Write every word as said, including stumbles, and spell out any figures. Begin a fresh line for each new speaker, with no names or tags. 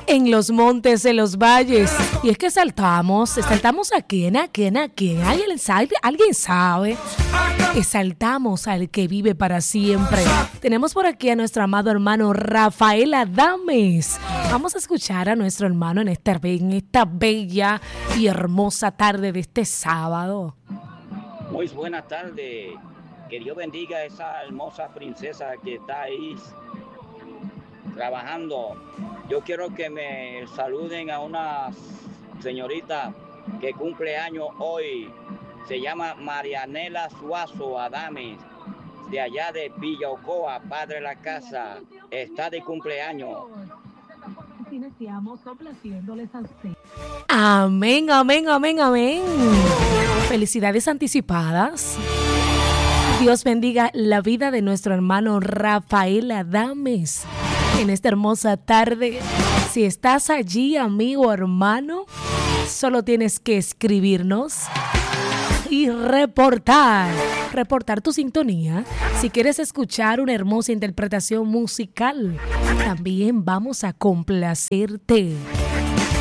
en los montes, en los valles. Y es que saltamos, saltamos a quién, a quién, a quién. ¿Alguien sabe? ¿Alguien sabe? Exaltamos al que vive para siempre. Tenemos por aquí a nuestro amado hermano Rafael Adames. Vamos a escuchar a nuestro hermano en esta, en esta bella y hermosa tarde de este sábado.
Muy buena tarde. Que Dios bendiga a esa hermosa princesa que está ahí trabajando. Yo quiero que me saluden a una señorita que cumple años hoy. Se llama Marianela Suazo Adames, de allá de Villa Ocoa, padre de la casa. Está de cumpleaños.
Amén, amén, amén, amén. Felicidades anticipadas. Dios bendiga la vida de nuestro hermano Rafael Adames en esta hermosa tarde. Si estás allí, amigo, hermano, solo tienes que escribirnos y reportar, reportar tu sintonía. Si quieres escuchar una hermosa interpretación musical, también vamos a complacerte.